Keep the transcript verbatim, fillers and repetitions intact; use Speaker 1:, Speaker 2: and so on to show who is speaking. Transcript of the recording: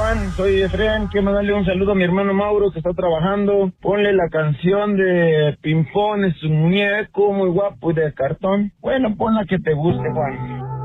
Speaker 1: Juan, soy Efraín, quiero mandarle un saludo a mi hermano Mauro que está trabajando. Ponle la canción de Pimpón, es un muñeco muy guapo y de cartón. Bueno, pon la que te guste, Juan.